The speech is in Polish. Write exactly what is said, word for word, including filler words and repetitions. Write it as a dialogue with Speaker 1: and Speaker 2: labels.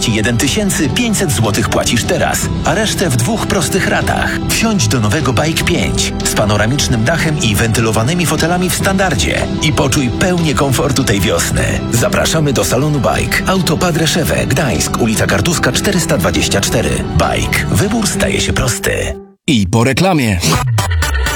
Speaker 1: trzydzieści jeden tysięcy pięćset złotych płacisz teraz, a resztę w dwóch prostych ratach. Wsiądź do nowego Bike pięć z panoramicznym dachem i wentylowanymi fotelami w standardzie i poczuj pełnię komfortu tej wiosny. Zapraszamy do salonu Bike. Auto Padre Szewę, Gdańsk, ulica Kartuska czterysta dwadzieścia cztery. Bike. Wybór staje się prosty.
Speaker 2: I po reklamie.